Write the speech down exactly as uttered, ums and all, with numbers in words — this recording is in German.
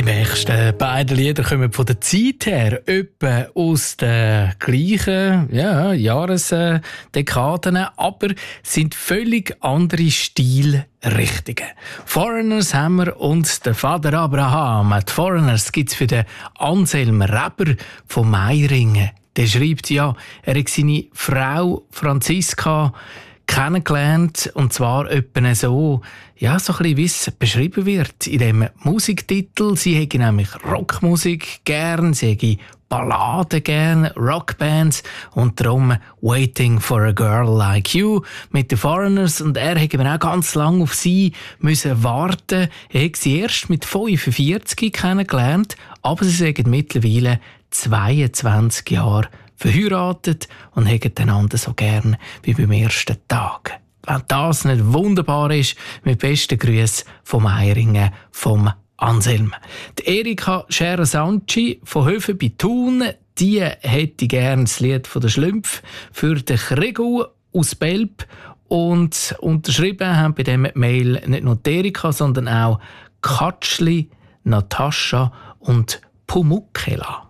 nächsten beiden Lieder kommen von der Zeit her etwa aus den gleichen ja, Jahresdekaden, aber sind völlig andere Stilrichtungen. Foreigners haben wir und der Vater Abraham. Die Foreigners gibt es für den Anselm Reber von Meiringen. Der schreibt ja, er hat seine Frau Franziska kennengelernt, und zwar etwa so, ja, so ein bisschen, wie es beschrieben wird in dem Musiktitel. Sie hätte nämlich Rockmusik gern, sie hätte Balladen gern, Rockbands und darum «Waiting for a Girl Like You» mit den Foreigners, und er hätte auch ganz lange auf sie müssen warten. Er hat sie erst mit fünfundvierzig kennengelernt, aber sie sagen mittlerweile zweiundzwanzig Jahre verheiratet und haben einander so gern wie beim ersten Tag. Wenn das nicht wunderbar ist, mit besten Grüßen vom Meiringen, vom Anselm. Die Erika Scherer-Sanci von Höfen bei Thun, die hätte gern das Lied von der Schlümpf für den Krigu aus Belp. Und unterschrieben haben bei diesem Mail nicht nur die Erika, sondern auch Katschli, Natascha und Pumukkela.